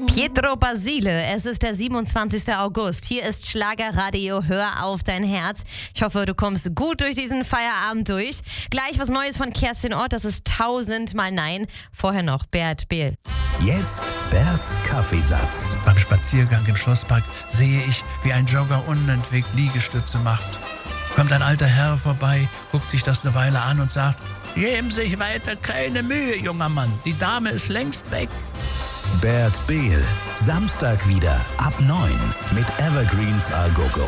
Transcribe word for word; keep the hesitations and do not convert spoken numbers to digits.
Pietro Basile, es ist der siebenundzwanzigster August. Hier ist Schlagerradio, hör auf dein Herz. Ich hoffe, du kommst gut durch diesen Feierabend durch. Gleich was Neues von Kerstin Ott, das ist tausendmal Nein. Vorher noch Bert Behl. Jetzt Berts Kaffeesatz. Beim Spaziergang im Schlosspark sehe ich, wie ein Jogger unentwegt Liegestütze macht. Kommt ein alter Herr vorbei, guckt sich das eine Weile an und sagt: Geben sich weiter keine Mühe, junger Mann, die Dame ist längst weg. Bert Behl, Samstag wieder ab neun mit Evergreens A Go Go.